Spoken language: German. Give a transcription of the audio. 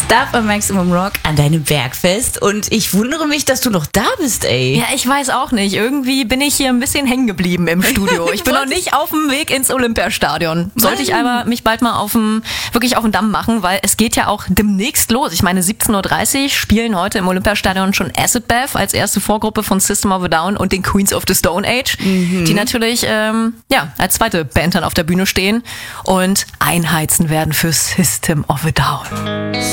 Stuff am Maximum Rock an deinem Bergfest und ich wundere mich, dass du noch da bist, ey. Ja, ich weiß auch nicht. Irgendwie bin ich hier ein bisschen hängen geblieben im Studio. Ich bin noch nicht auf dem Weg ins Olympiastadion. Sollte ich aber mich bald mal wirklich auf den Damm machen, weil es geht ja auch demnächst los. Ich meine, 17:30 Uhr spielen heute im Olympiastadion schon Acid Bath als erste Vorgruppe von System of a Down und den Queens of the Stone Age, die natürlich als zweite Band dann auf der Bühne stehen und einheizen werden für System of a Down.